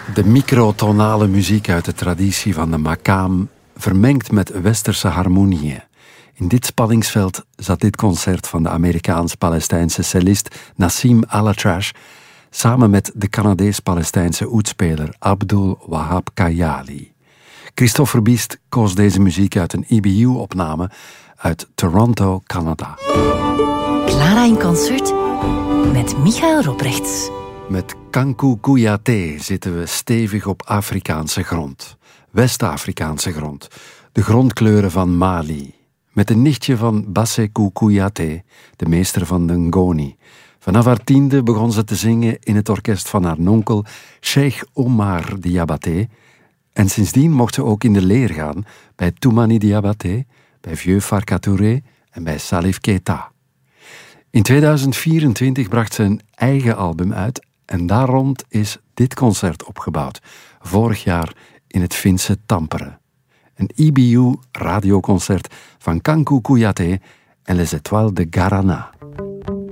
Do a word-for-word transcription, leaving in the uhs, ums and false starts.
De microtonale muziek uit de traditie van de maqaam, vermengd met westerse harmonieën. In dit spanningsveld zat dit concert van de Amerikaans-Palestijnse cellist Nassim Al-Atrash samen met de Canadees-Palestijnse oetspeler Abdul Wahab Kayali. Christophe Verbiest koos deze muziek uit een E B U-opname uit Toronto, Canada. Clara in concert met Michael Robrechts. Met Kanku Kouyaté zitten we stevig op Afrikaanse grond. West-Afrikaanse grond. De grondkleuren van Mali. Met een nichtje van Bassekou Kouyaté, de meester van de Ngoni. Vanaf haar tiende begon ze te zingen in het orkest van haar onkel Sheikh Omar Diabaté. En sindsdien mocht ze ook in de leer gaan bij Toumani Diabaté, bij Vieux Farka Touré en bij Salif Keita. In tweeduizend vierentwintig bracht ze een eigen album uit en daar rond is dit concert opgebouwd. Vorig jaar in het Finse Tampere. Een E B U radioconcert van Kanku Kouyaté en Les Étoiles de Garana.